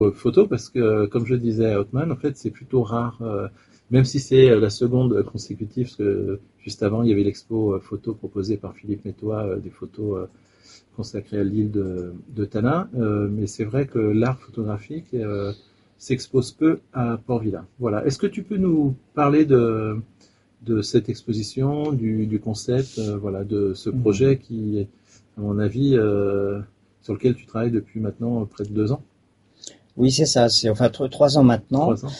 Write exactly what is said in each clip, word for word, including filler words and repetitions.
photo parce que, comme je disais à Othman, en fait, c'est plutôt rare, euh, même si c'est la seconde consécutive, parce que juste avant, il y avait l'expo photo proposée par Philippe Métois, euh, des photos euh, consacrées à l'île de, de Tana, euh, mais c'est vrai que l'art photographique euh, s'expose peu à Port-Vila. Voilà. Est-ce que tu peux nous parler de, de cette exposition, du, du concept, euh, voilà, de ce projet qui, à mon avis, euh, sur lequel tu travailles depuis maintenant près de deux ans? Oui, c'est ça. C'est enfin tro- trois ans maintenant. Trois ans.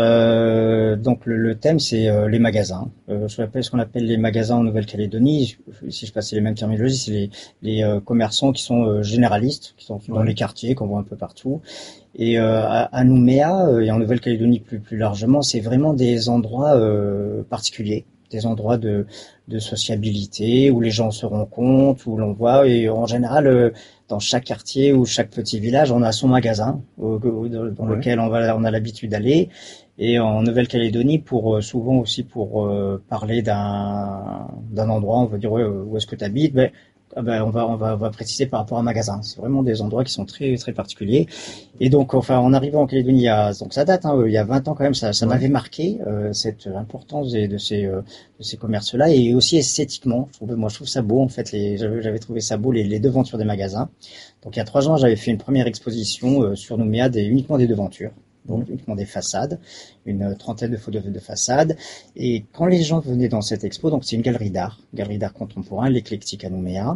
Euh, donc le, le thème c'est euh, les magasins. Euh, je l'appelle ce qu'on appelle les magasins en Nouvelle-Calédonie. Je- Si je passais les mêmes terminologies, c'est les, les euh, commerçants qui sont euh, généralistes, qui sont dans Ouais. les quartiers qu'on voit un peu partout. Et euh, à, à Nouméa euh, et en Nouvelle-Calédonie plus plus largement, c'est vraiment des endroits euh, particuliers, des endroits de de sociabilité où les gens se rencontrent, où l'on voit et en général euh, dans chaque quartier ou chaque petit village, on a son magasin au- au- dans Ouais. lequel on va on a l'habitude d'aller. Et en Nouvelle-Calédonie, pour euh, souvent aussi pour euh, parler d'un d'un endroit, on va dire ouais, où est-ce que tu habites, ben, ah ben, on va on va on va préciser par rapport à un magasin. C'est vraiment des endroits qui sont très très particuliers. Et donc, enfin, en arrivant en Calédonie, il y a, donc ça date, hein, il y a vingt ans quand même, ça, ça Ouais. m'avait marqué euh, cette importance des- de ces euh, de ces commerces-là et aussi esthétiquement. Je trouve, moi, je trouve ça beau en fait. Les, j'avais, j'avais trouvé ça beau les, les devantures des magasins. Donc, il y a trois ans, j'avais fait une première exposition euh, sur Nouméa, des, uniquement des devantures. Donc uniquement des façades, une trentaine de photos de façades. Et quand les gens venaient dans cette expo, donc c'est une galerie d'art, galerie d'art contemporain, l'éclectique à Nouméa.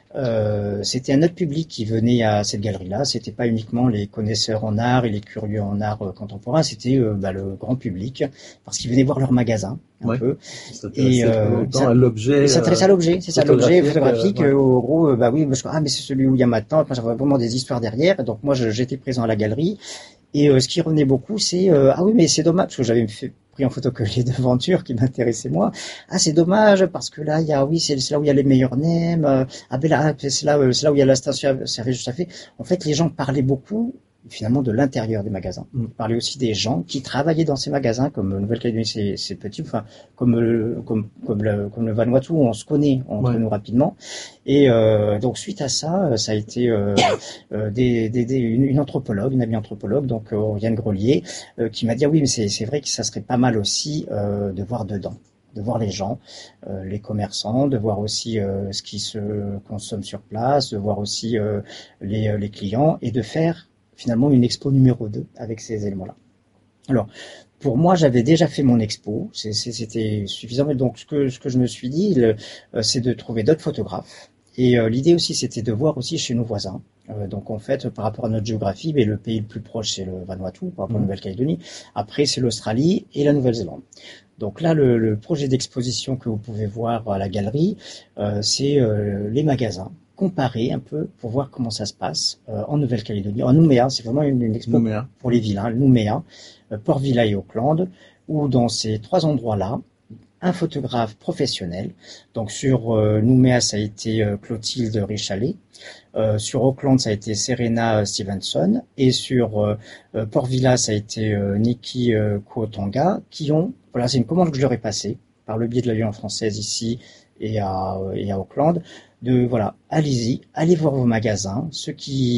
Euh, c'était un autre public qui venait à cette galerie-là. C'était pas uniquement les connaisseurs en art et les curieux en art euh, contemporain. C'était euh, bah, le grand public parce qu'ils venaient voir leur magasin un Ouais. peu Ils et s'intéressaient euh, autant ça, à ils l'objet euh, s'intéressaient à l'objet. C'est ça, l'objet photographique. euh, photographique. ouais. Euh, au gros, euh, bah oui, parce que ah mais c'est celui où il y a maintenant. Moi, j'avais vraiment des histoires derrière. Donc moi, je- j'étais présent à la galerie et euh, ce qui revenait beaucoup, c'est euh, ah oui, mais c'est dommage parce que j'avais fait pris en photo que les devantures qui m'intéressaient moi. Ah, c'est dommage parce que là, il y a oui, c'est c'est là où il y a les meilleurs nems. Euh, ah ben là, c'est là, euh, c'est là où il y a la station service juste à fait. En fait, les gens parlaient beaucoup finalement de l'intérieur des magasins. Mm. Ils parlaient aussi des gens qui travaillaient dans ces magasins, comme Nouvelle-Calédonie, c'est c'est petit, enfin comme le, comme comme le comme le Vanuatu, on se connaît entre Ouais. nous rapidement. Et euh, donc suite à ça, ça a été euh, euh, des, des, des, une, une anthropologue, une amie anthropologue, donc euh, Oriane Grelier, euh, qui m'a dit ah oui, mais c'est c'est vrai que ça serait pas mal aussi euh, de voir dedans, de voir les gens, euh, les commerçants, de voir aussi euh, ce qui se consomme sur place, de voir aussi euh, les, euh, les clients et de faire finalement une expo numéro deux avec ces éléments-là. Alors, pour moi, j'avais déjà fait mon expo, c'est- c'est- c'était suffisant. Mais donc, ce que, ce que je me suis dit, le- euh, c'est de trouver d'autres photographes. Et euh, l'idée aussi, c'était de voir aussi chez nos voisins. Euh, donc, en fait, par rapport à notre géographie, mais le pays le plus proche, c'est le Vanuatu, par rapport à la Mm. Nouvelle-Calédonie. Après, c'est l'Australie et la Nouvelle-Zélande. Donc là, le, le projet d'exposition que vous pouvez voir à la galerie, euh, c'est euh, les magasins, comparer un peu pour voir comment ça se passe euh, en Nouvelle-Calédonie. En Nouméa, c'est vraiment une, une expo Nouméa. pour les villes, hein, Nouméa, euh, Port-Vila et Auckland, où dans ces trois endroits-là, un photographe professionnel. Donc sur euh, Nouméa, ça a été euh, Clotilde Richalet. Euh, sur Auckland, ça a été Serena Stevenson. Et sur euh, euh, Port Vila, ça a été euh, Nikki euh, Kuotanga, qui ont, voilà, c'est une commande que je leur ai passée par le biais de l'Alliance française ici et à, et à Auckland, de, voilà, allez-y, allez voir vos magasins, ceux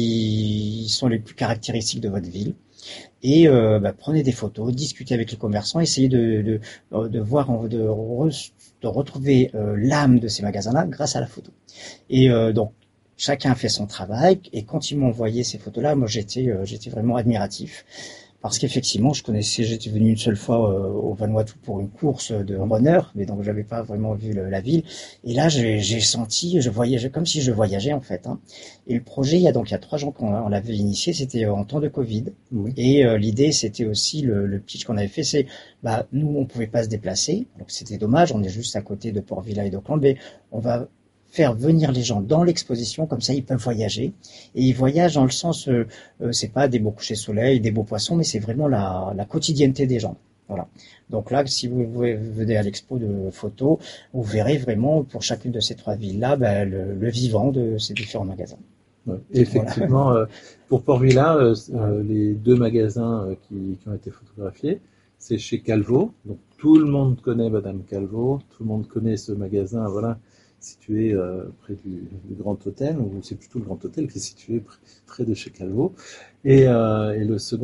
qui sont les plus caractéristiques de votre ville, et euh, bah, prenez des photos, discutez avec les commerçants, essayez de, de, de voir, de, re, de retrouver euh, l'âme de ces magasins-là grâce à la photo. Et euh, donc, chacun fait son travail, et quand ils m'ont envoyé ces photos-là, moi j'étais euh, j'étais vraiment admiratif. Parce qu'effectivement, je connaissais, j'étais venu une seule fois euh, au Vanuatu pour une course de runner, mais donc j'avais pas vraiment vu le, la ville. Et là, j'ai, j'ai senti, je voyageais comme si je voyageais en fait. Hein. Et le projet, il y a donc il y a trois ans qu'on on l'avait initié, c'était en temps de Covid. Oui. Et euh, l'idée, c'était aussi le, le pitch qu'on avait fait, c'est, bah nous, on pouvait pas se déplacer, donc c'était dommage. On est juste à côté de Port Vila et d'Auckland, mais on va faire venir les gens dans l'exposition, comme ça ils peuvent voyager. Et ils voyagent dans le sens, euh, euh, c'est pas des beaux couchers soleil, des beaux poissons, mais c'est vraiment la, la quotidienneté des gens. Voilà. Donc là, si vous venez à l'expo de photos, vous verrez vraiment pour chacune de ces trois villes-là ben, le, le vivant de ces différents magasins. Ouais. Et effectivement, voilà. euh, pour Port-Vila, euh, euh, Ouais. les deux magasins euh, qui, qui ont été photographiés, c'est chez Calvo. Donc tout le monde connaît Madame Calvo, tout le monde connaît ce magasin. Voilà, situé euh, près du, du Grand Hôtel, ou c'est plutôt le Grand Hôtel qui est situé près, près de chez Calvo. Et, euh, et le second